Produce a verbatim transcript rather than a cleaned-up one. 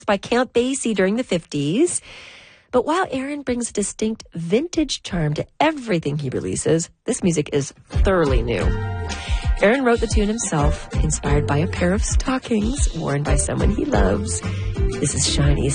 by Count Basie during the fifties. But while Aaron brings a distinct vintage charm to everything he releases, this music is thoroughly new. Aaron wrote the tune himself, inspired by a pair of stockings worn by someone he loves. This is Shiny